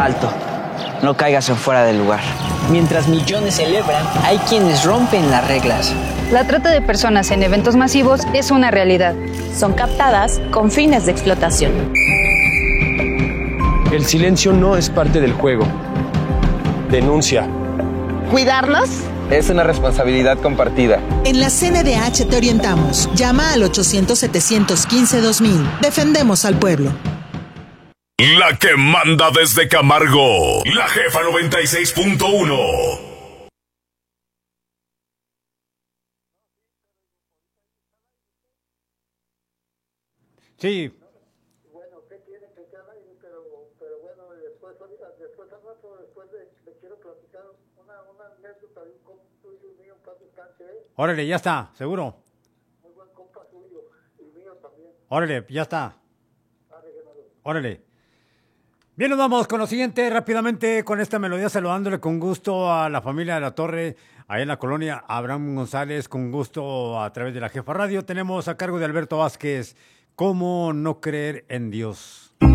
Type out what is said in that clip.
Alto, no caigas en fuera del lugar. Mientras millones celebran, hay quienes rompen las reglas. La trata de personas en eventos masivos es una realidad. Son captadas con fines de explotación. El silencio no es parte del juego. Denuncia. Cuidarnos es una responsabilidad compartida. En la CNDH te orientamos. Llama al 800-715-2000. Defendemos al pueblo. La que manda desde Camargo, la jefa 96.1. Sí. Bueno, ¿qué tiene que estar ahí? Pero bueno, después al rato, le quiero platicar una anécdota de un compa tuyo y mío, para descanse. Órale, ya está, seguro. Muy buen compa tuyo y mío también. Órale, ya está. Órale. Bien, nos vamos con lo siguiente rápidamente con esta melodía, saludándole con gusto a la familia de la Torre, ahí en la colonia Abraham González, con gusto a través de la Jefa Radio. Tenemos a cargo de Alberto Vázquez, ¿Cómo no creer en Dios?